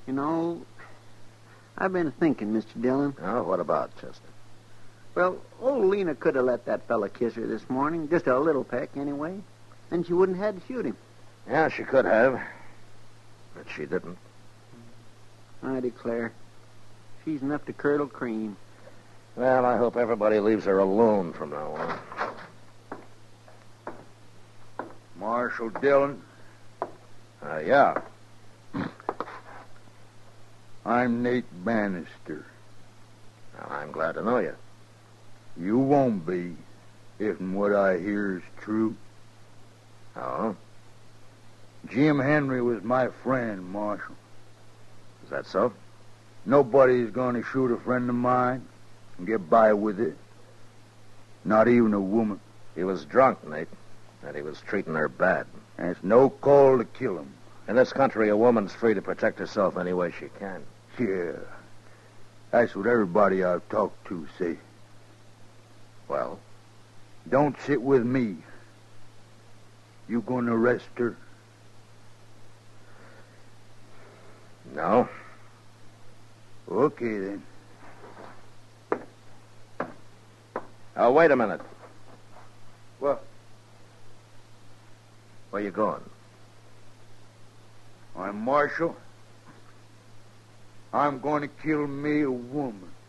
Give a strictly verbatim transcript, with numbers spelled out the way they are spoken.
You know, I've been thinking, Mister Dillon. Oh, what about, Chester? Well, old Lena could have let that fella kiss her this morning. Just a little peck, anyway. Then she wouldn't have had to shoot him. Yeah, she could have. But she didn't. I declare. She's enough to curdle cream. Well, I hope everybody leaves her alone from now on. Marshal Dillon? Uh, yeah. I'm Nate Bannister. Well, I'm glad to know you. You won't be, if what I hear is true. Oh? Jim Henry was my friend, Marshal. Is that so? Nobody's going to shoot a friend of mine and get by with it. Not even a woman. He was drunk, Nate, and he was treating her bad. And it's no call to kill him. In this country, a woman's free to protect herself any way she can. Yeah. That's what everybody I've talked to say. Well? Don't sit with me. You going to arrest her? No. Okay, then. Oh, wait a minute. What? Where you going? I'm Marshal. I'm going to kill me a woman.